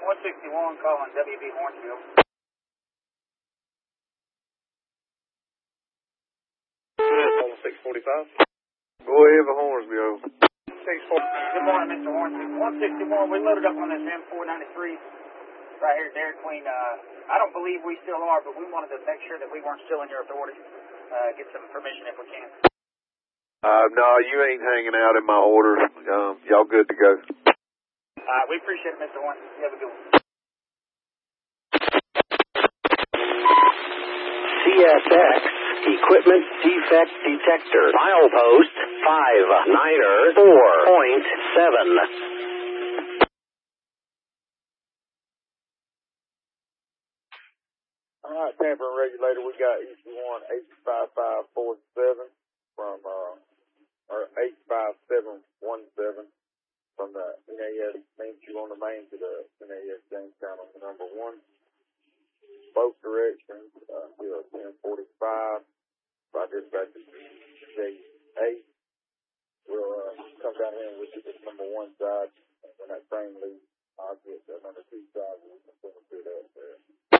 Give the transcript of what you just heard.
161 calling WB Hornsville. 645. Go ahead for Hornsville. 640. Good morning, Mr. Hornsville. 161, we loaded up on this M493 right here at Dairy Queen. I don't believe we still are, but we wanted to make sure that we weren't still in your authority. Get some permission if we can. No, you ain't hanging out in my order. Y'all good to go. We appreciate it, Mr. Hornsville. You have a good one. CSX Equipment Defect Detector. Milepost 594.7. All right, Tampa Regulator, we got EC1 85547 from, or 85717 from the NAS main queue on the main to the NAS Jamestown on the number 1. Both directions, here at 1045. By dispatch to J8. We'll come down here and we'll get this number 1 side. And when that train leaves, I'll get that number 2 side.